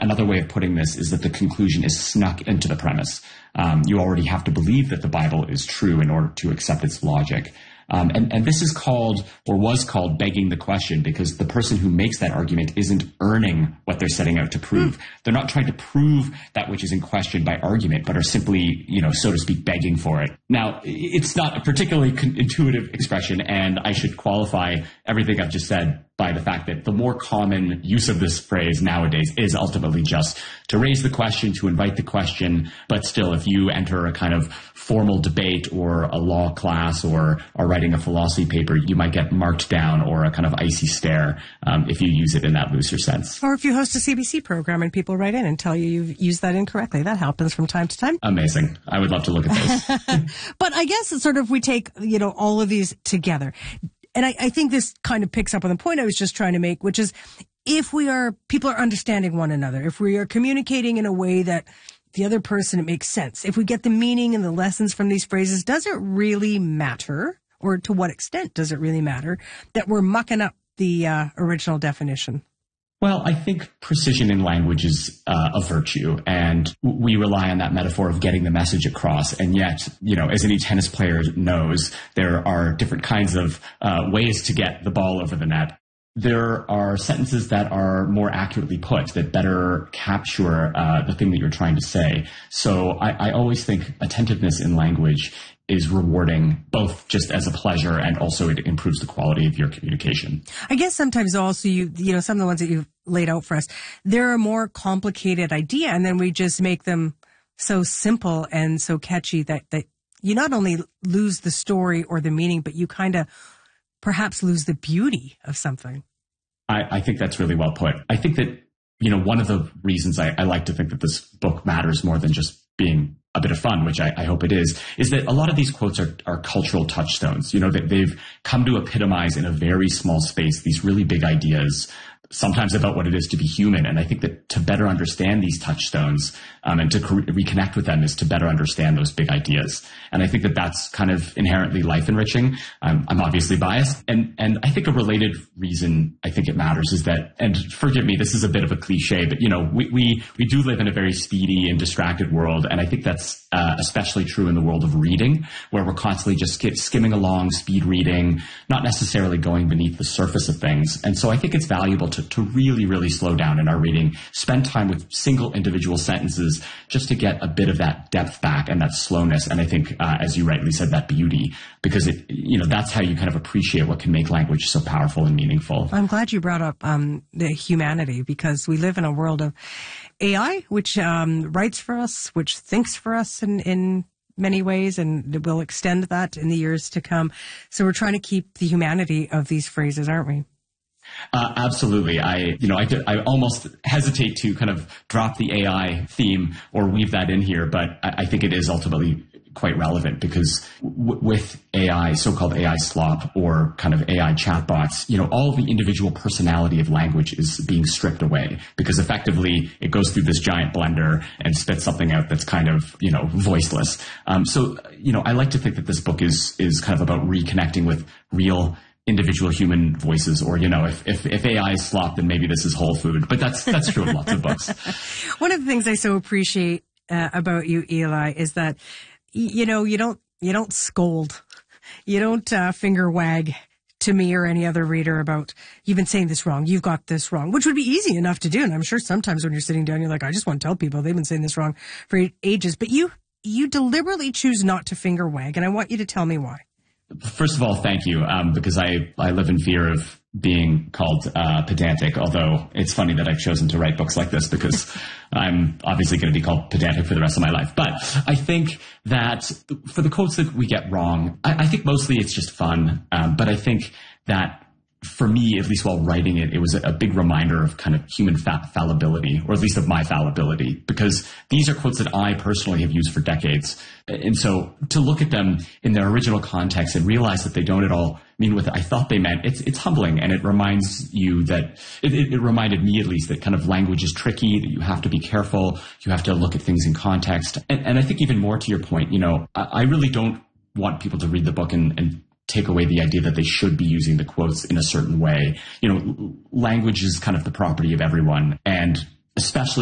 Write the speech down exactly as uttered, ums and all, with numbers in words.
another way of putting this is that the conclusion is snuck into the premise. Um, you already have to believe that the Bible is true in order to accept its logic. Um, and, and this is called, or was called, begging the question, because the person who makes that argument isn't earning what they're setting out to prove. Mm. They're not trying to prove that which is in question by argument, but are simply, you know, so to speak, begging for it. Now, it's not a particularly con- intuitive expression, and I should qualify everything I've just said by the fact that the more common use of this phrase nowadays is ultimately just to raise the question, to invite the question. But still, if you enter a kind of formal debate or a law class or are writing a philosophy paper, you might get marked down or a kind of icy stare um, if you use it in that looser sense. Or if you host a C B C program and people write in and tell you you've used that incorrectly. That happens from time to time. Amazing. I would love to look at those. But I guess it's sort of, we take, you know, all of these together. And I, I think this kind of picks up on the point I was just trying to make, which is if we are, people are understanding one another, if we are communicating in a way that the other person, it makes sense, if we get the meaning and the lessons from these phrases, does it really matter, or to what extent does it really matter, that we're mucking up the uh, original definition? Well, I think precision in language is uh, a virtue, and we rely on that metaphor of getting the message across. And yet, you know, as any tennis player knows, there are different kinds of uh, ways to get the ball over the net. There are sentences that are more accurately put, that better capture uh, the thing that you're trying to say. So I, I always think attentiveness in language is rewarding, both just as a pleasure and also it improves the quality of your communication. I guess sometimes also you, you know, some of the ones that you've laid out for us, they're a more complicated idea, and then we just make them so simple and so catchy that, that you not only lose the story or the meaning, but you kind of perhaps lose the beauty of something. I, I think that's really well put. I think that, you know, one of the reasons I, I like to think that this book matters more than just being a bit of fun, which I, I hope it is, is that a lot of these quotes are, are cultural touchstones. You know, that they've come to epitomize in a very small space these really big ideas, sometimes about what it is to be human. And I think that to better understand these touchstones um, and to co- reconnect with them is to better understand those big ideas. And I think that that's kind of inherently life enriching. Um, I'm obviously biased. And, and I think a related reason I think it matters is that, and forgive me, this is a bit of a cliche, but, you know, we, we, we do live in a very speedy and distracted world. And I think that's uh, especially true in the world of reading, where we're constantly just sk- skimming along, speed reading, not necessarily going beneath the surface of things. And so I think it's valuable to to really, really slow down in our reading, spend time with single individual sentences just to get a bit of that depth back and that slowness. And I think, uh, as you rightly said, that beauty, because it, you know, that's how you kind of appreciate what can make language so powerful and meaningful. I'm glad you brought up um, the humanity, because we live in a world of A I, which um, writes for us, which thinks for us in, in many ways, and we'll extend that in the years to come. So we're trying to keep the humanity of these phrases, aren't we? Uh, absolutely. I, you know, I, I almost hesitate to kind of drop the A I theme or weave that in here, but I, I think it is ultimately quite relevant, because w- with A I, so-called A I slop or kind of A I chatbots, you know, all the individual personality of language is being stripped away, because effectively it goes through this giant blender and spits something out that's kind of, you know, voiceless. Um, so, you know, I like to think that this book is, is kind of about reconnecting with real individual human voices, or, you know, if, if, if A I is slop, then maybe this is whole food. But that's, that's true of lots of books. One of the things I so appreciate uh, about you, Eli, is that, y- you know, you don't, you don't scold. You don't uh, finger wag to me or any other reader about, you've been saying this wrong, you've got this wrong, which would be easy enough to do. And I'm sure sometimes when you're sitting down, you're like, I just want to tell people they've been saying this wrong for ages. But you, you deliberately choose not to finger wag, and I want you to tell me why. First of all, thank you, um, because I, I live in fear of being called uh, pedantic, although it's funny that I've chosen to write books like this, because I'm obviously going to be called pedantic for the rest of my life. But I think that for the quotes that we get wrong, I, I think mostly it's just fun. Um, but I think that for me, at least while writing it, it was a, a big reminder of kind of human fa- fallibility, or at least of my fallibility, because these are quotes that I personally have used for decades. And so to look at them in their original context and realize that they don't at all mean what I thought they meant, it's it's humbling. And it reminds you that, it, it, it reminded me at least, that kind of language is tricky, that you have to be careful, you have to look at things in context. And, and I think even more to your point, you know, I, I really don't want people to read the book and, and take away the idea that they should be using the quotes in a certain way. You know, language is kind of the property of everyone, and especially